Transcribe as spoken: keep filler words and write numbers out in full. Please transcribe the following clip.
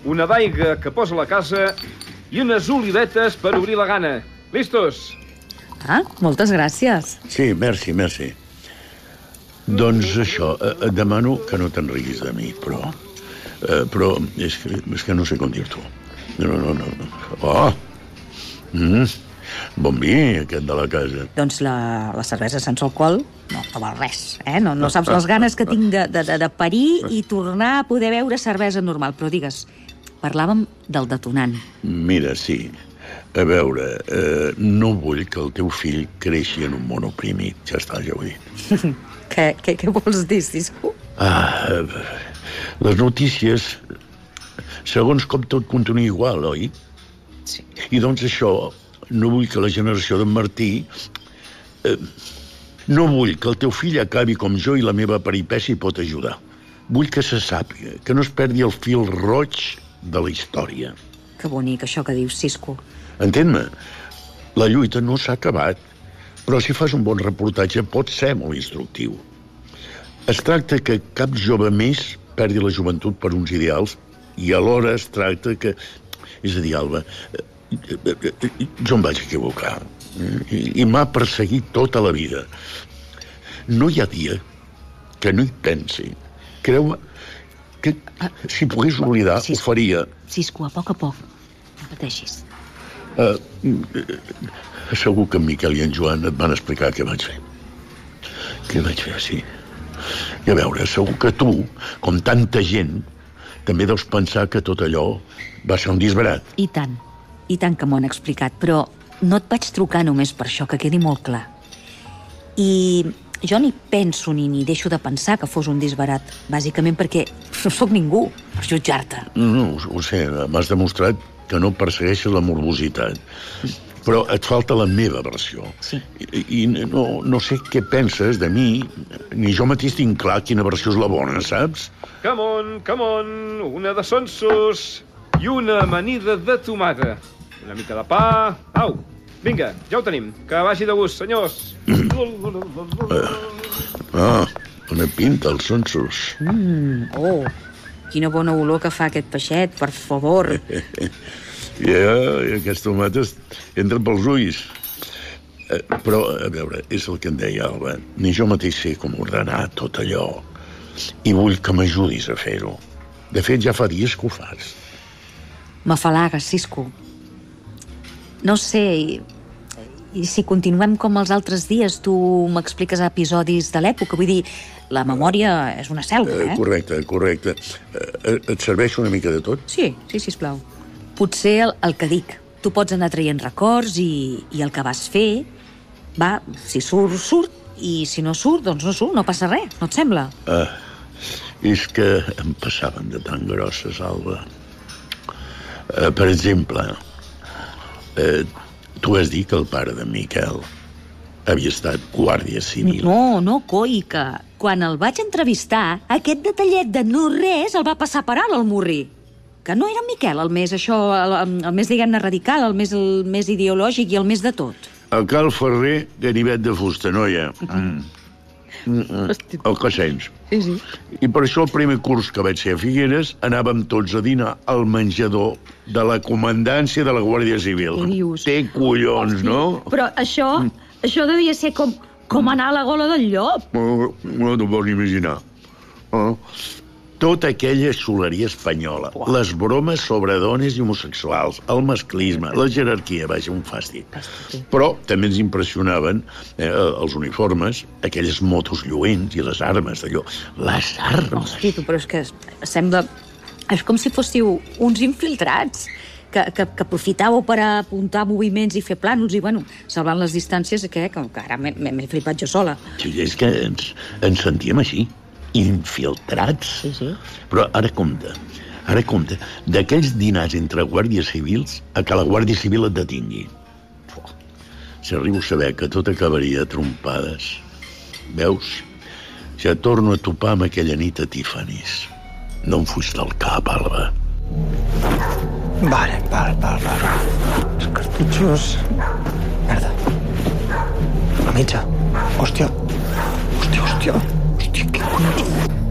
una d'aigua que posa la casa i unes olivetes per obrir la gana. Listos? Ah, moltes gràcies. Sí, merci, merci. Doncs això, et demano que no te'n riguis de mi, però... Eh, però és que, és que no sé com dir-t'ho. No, no, no, no. Oh! Mm. Bon vi, aquest de la casa. Doncs la, la cervesa sense alcohol no, no val res, eh? No, no saps les ganes que tinc de, de, de parir i tornar a poder beure cervesa normal. Però digues, parlàvem del detonant. Mira, sí. A veure, eh, no vull que el teu fill creixi en un món oprimit. Ja està, ja ho he dit. què, què, què vols dir, Cisco? Ah, les notícies, segons com tot continua igual, oi? Sí. I doncs això... No vull que la generació d'en Martí... Eh, no vull que el teu fill acabi com jo i la meva peripècia hi pot ajudar. Vull que se sàpiga, que no es perdi el fil roig de la història. Que bonic, això que dius, Cisco. Entén-me, la lluita no s'ha acabat, però si fas un bon reportatge pot ser molt instructiu. Es tracta que cap jove més perdi la joventut per uns ideals i alhora es tracta que... És a dir, Alba... Jo em vaig equivocar i, i m'ha perseguit tota la vida. No hi ha dia que no hi pensi. Creu-me que si pogués oblidar ho faria. Cisco, a poc a poc, no pateixis. uh, Segur que en Miquel i en Joan et van explicar què vaig fer. Què vaig fer, sí. I a veure, segur que tu, com tanta gent, també deus pensar que tot allò va ser un disbarat. I tant. I tant que m'ho han explicat, però no et vaig trucar només per això, que quedi molt clar. I jo ni penso ni, ni deixo de pensar que fos un disbarat, bàsicament perquè no sóc ningú per jutjar-te. No, no, ho sé, m'has demostrat que no persegueixes la morbositat, però et falta la meva versió. Sí. I, i no, no sé què penses de mi, ni jo mateix tinc clar quina versió és la bona, saps? Come on, come on, una de sonsos i una amanida de tomata. Una mica de pa... Au, vinga, ja ho tenim. Que vagi de gust, senyors. Uh, ah, bona pinta, els sonsos. Mm, oh, quina bona olor que fa aquest peixet, per favor. Ja, i aquests tomates entren pels ulls. Uh, però, a veure, és el que em deia Alba. Ni jo mateix sé com ordenar tot allò. I vull que m'ajudis a fer-ho. De fet, ja fa dies que ho fas. M'afalagues, Cisco. No sé, i, i si continuem com els altres dies, tu m'expliques episodis de l'època. Vull dir, la memòria és una selva, eh? Uh, correcte, correcte. Uh, et serveix una mica de tot? Sí, sí, sisplau. Potser el, el que dic. Tu pots anar traient records i, i el que vas fer, va, si surt, surt, i si no surt, doncs no surt, no passa res, no et sembla? Uh, és que em passaven de tan grosses, Alba. Uh, per exemple, uh, tu has dit que el pare de Miquel havia estat guàrdia civil. No, no, coi, que quan el vaig entrevistar, aquest detallet de no res el va passar per alt, el murri. Que no era en Miquel el més, això, el, el més, diguem-ne, radical, el més, el més ideològic i el més de tot. A Cal Ferrer, ganivet de fusta, noia. Mm. El que sents. Sí, sí. I per això el primer curs que vaig ser a Figueres anàvem tots a dinar al menjador de la comandància de la Guàrdia Civil. Què dius? Té collons, no? Però això, això devia ser com, com anar a la gola del llop. Oh, no t'ho pots imaginar. Oh. Tota aquella xuleria espanyola, Uau. Les bromes sobre dones i homosexuals, el masclisme, la jerarquia, vaja, un fàstic. Fàstic. Però també ens impressionaven eh, els uniformes, aquelles motos lluents i les armes, allò. Les armes! Hosti, tu, però és que sembla... És com si fóssiu uns infiltrats que, que, que aprofitàveu per apuntar moviments i fer plànols i, bueno, salvant les distàncies, que, que, que ara m'he flipat jo sola. Sí, és que ens, ens sentíem així. Infiltrats. Sí, sí. Però ara compte, ara compte, d'aquells dinars entre guàrdies civils a que la Guàrdia Civil et detingui. Si arribo a saber que tot acabaria a trompades. Veus? Ja torno a topar amb aquella nit a Tiffany's. No em fuig del cap, Alba. Vale, vale, vale, vale. Els cartutxos... Merda. La mitja. Hòstia. Hòstia, hòstia. Hòstia, què collons?